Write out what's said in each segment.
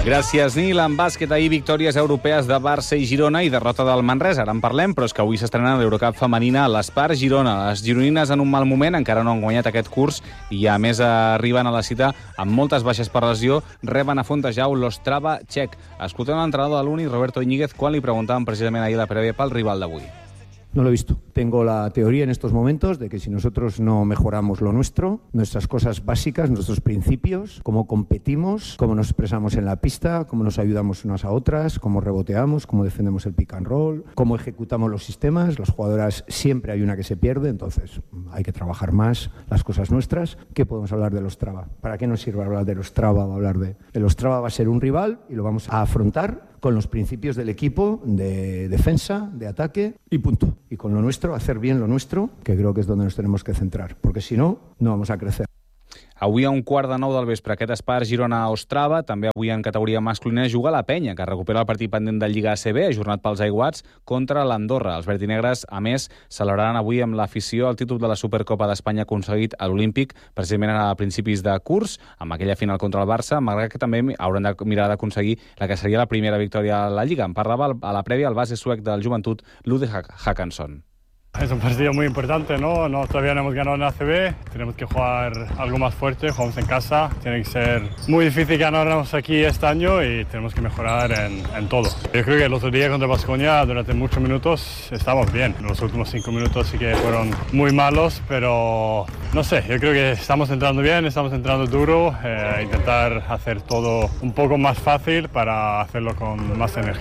Gràcies, Nil. En bàsquet, ahir victòries europees de Barça i Girona i derrota del Manresa. Ara en parlem, però és que avui s'estrena l'Eurocup femenina a l'Espar Girona. Les gironines en un mal moment, encara no han guanyat aquest curs i a més arriben a la cita amb moltes baixes per lesió, reben a Fontejau l'Ostrava txec. Escoltem l'entrenador de l'Uni, Roberto Iñiguez, quan li preguntaven precisament ahir la prèvia pel rival d'avui. No lo he visto. Tengo la teoría en estos momentos de que si nosotros no mejoramos lo nuestro, nuestras cosas básicas, nuestros principios, cómo competimos, cómo nos expresamos en la pista, cómo nos ayudamos unas a otras, cómo reboteamos, cómo defendemos el pick and roll, cómo ejecutamos los sistemas, las jugadoras siempre hay una que se pierde, entonces hay que trabajar más las cosas nuestras. ¿Qué podemos hablar de l'Ostrava? ¿Para qué nos sirve hablar de l'Ostrava o hablar de... El Ostrava va a ser un rival y lo vamos a afrontar con los principios del equipo de defensa, de ataque y punto. Y con lo nuestro, hacer bien lo nuestro, que creo que es donde nos tenemos que centrar, porque si no, no vamos a crecer. Avui a 8:45 del vespre, aquest Espar Girona-Ostrava. També avui en categoria masculina juga la Penya, que recupera el partit pendent de Lliga ACB, ajornat pels aiguats, contra l'Andorra. Els vertinegres, a més, celebraran avui amb l'afició el títol de la Supercopa d'Espanya aconseguit a l'Olímpic, precisament a principis de curs, amb aquella final contra el Barça, malgrat que també hauran de mirar d'aconseguir la que seria la primera victòria a la Lliga. En parlava a la prèvia el base suec del Joventut, Ludde Håkansson. Es un partido muy importante, ¿no? Todavía no hemos ganado en ACB, tenemos que jugar algo más fuerte, jugamos en casa, tiene que ser muy difícil ganarnos aquí este año y tenemos que mejorar en todo. Yo creo que el otro día contra Baskonia, durante muchos minutos, estábamos bien. Los últimos 5 minutos sí que fueron muy malos, pero no sé, yo creo que estamos entrando bien, estamos entrando duro, intentar hacer todo un poco más fácil para hacerlo con más energía.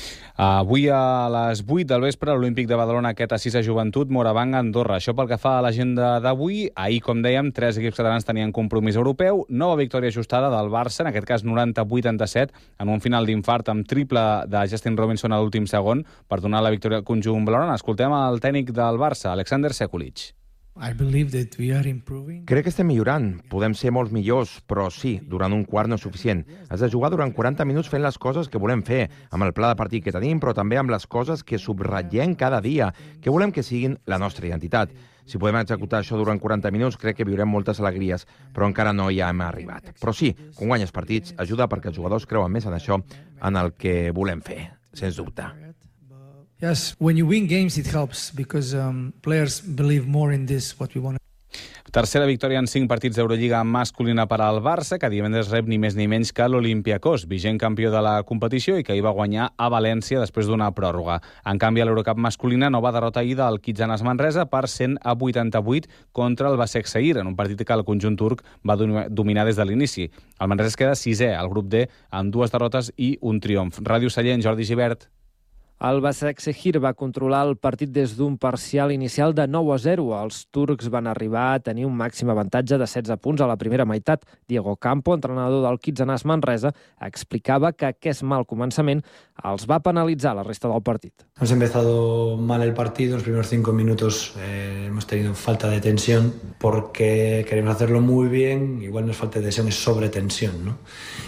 Avui a les 8 del vespre, l'Olímpic de Badalona, aquest a 6 a Joventut, Morabanc, Andorra. Això pel que fa a l'agenda d'avui. Ahir, com dèiem, 3 equips catalans tenien compromís europeu. Nova victòria ajustada del Barça, en aquest cas 90-87, en un final d'infart amb triple de Justin Robinson a l'últim segon per donar la victòria al conjunt blaugrana. Escoltem el tècnic del Barça, Alexander Sekulic. Crec que estem millorant. Podem ser molts millors, però sí, durant un quart no és suficient. Has de jugar durant 40 minuts fent les coses que volem fer, amb el pla de partit que tenim, però també amb les coses que subratllem cada dia, que volem que siguin la nostra identitat. Si podem executar això durant 40 minuts, crec que viurem moltes alegries, però encara no hi hem arribat. Però sí, quan guanyes partits, ajuda perquè els jugadors creuen més en això, en el que volem fer, sens dubte. Yes, when you win games it helps because players believe more in this what we want. Tercera victòria en 5 partits d'Eurolliga masculina per al Barça, que divendres rep ni més ni menys que l'Olympiacos, vigent campió de la competició i que hi va guanyar a València després d'una pròrroga. En canvi, a l'Eurocup masculina, nova derrota ahir del Kitsanas Manresa per 100-88 contra el Başak Şehir, en un partit que el conjunt turc va dominar des de l'inici. El Manresa es queda 6è al grup D amb 2 derrotes i un triomf. Ràdio Sallent, Jordi Gibert. El Başak Şehir va controlar el partit des d'un parcial inicial de 9-0. Els turcs van arribar a tenir un màxim avantatge de 16 punts a la primera meitat. Diego Campo, entrenador del Kitsanas Manresa, explicava que aquest mal començament els va penalitzar la resta del partit. Hemos empezado mal el partido, los primeros 5 minutos hemos tenido falta de tensión porque queremos hacerlo muy bien, igual no es falta de tensión, es sobretensión, ¿no?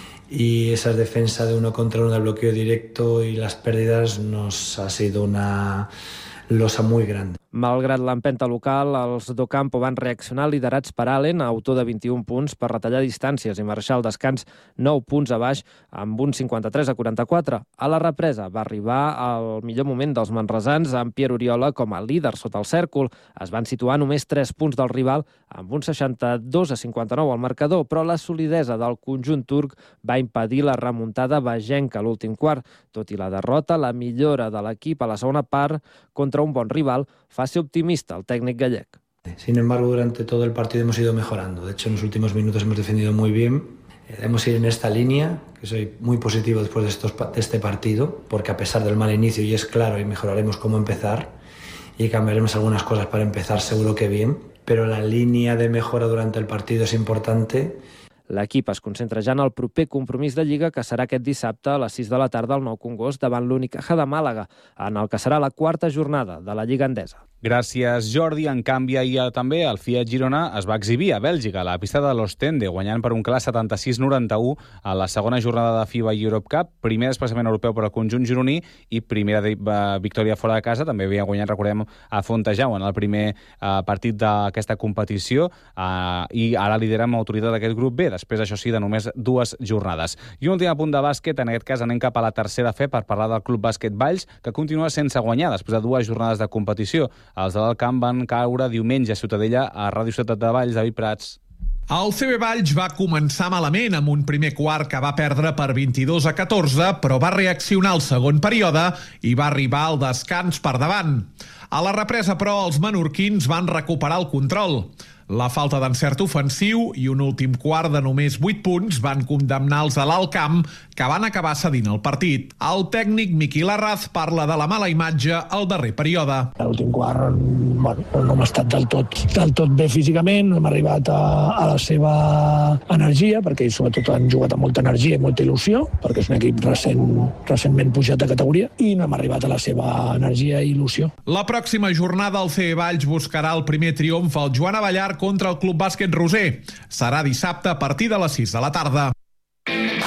Y esa defensa de uno contra uno del bloqueo directo y las pérdidas nos ha sido una losa muy grande. Malgrat l'empenta local, els d'Ocampo van reaccionar liderats per Allen, autor de 21 punts, per retallar distàncies i marxar al descans 9 punts a baix amb un 53-44. A la represa va arribar el millor moment dels manresans amb Pierre Oriola com a líder sota el cèrcol. Es van situar només 3 punts del rival amb un 62-59 al marcador, però la solidesa del conjunt turc va impedir la remuntada bagenca a l'últim quart. Tot i la derrota, la millora de l'equip a la segona part contra un bon rival fa ser optimista el técnico gallec. Sin embargo, durante todo el partido hemos ido mejorando. De hecho, en los últimos minutos hemos defendido muy bien. Debemos ir en esta línea, que soy muy positivo después de este partido, porque a pesar del mal inicio, y es claro, y mejoraremos cómo empezar, y cambiaremos algunas cosas para empezar seguro que bien, pero la línea de mejora durante el partido es importante. L'equip es concentra ja en el proper compromís de Lliga, que serà aquest dissabte a les 6 de la tarda al Nou Congost davant l'Unicaja de Màlaga, en el que serà la 4a jornada de la Lliga Endesa. Gràcies, Jordi. En canvi, ahir també el Fiat Girona es va exhibir a Bèlgica, a la pista de l'Ostende, guanyant per un clar 76-91 a la segona jornada de FIBA Europe Cup, primer desplaçament europeu per al conjunt gironí i primera victòria fora de casa. També havia guanyat, recordem, a Fontejau en el primer partit d'aquesta competició i ara lidera amb autoritat d'aquest grup B. després, això sí, de només 2 jornades. I un últim apunt de bàsquet, en aquest cas anem cap a la tercera fe per parlar del Club Bàsquet Valls, que continua sense guanyar després de 2 jornades de competició. Els de l'Alt Camp van caure diumenge a Ciutadella a Ràdio Ciutat de Valls. David Prats. El CB Valls va començar malament amb un primer quart que va perdre per 22-14, però va reaccionar al segon període i va arribar al descans per davant. A la represa, però, els menorquins van recuperar el control. La falta d'encert ofensiu i un últim quart de només 8 punts van condemnar els de l'Alt Camp, que van acabar cedint el partit. El tècnic Miqui Larraz parla de la mala imatge al darrer període. L'últim quart, no hem estat del tot bé físicament, no hem arribat a la seva energia, perquè ells sobretot han jugat amb molta energia i molta il·lusió, perquè és un equip recentment pujat de categoria, i no hem arribat a la seva energia i il·lusió. La pròxima jornada el CB Valls buscarà el primer triomf al Joan Abellar contra el Club Bàsquet Roser. Serà dissabte a partir de les 6 de la tarda.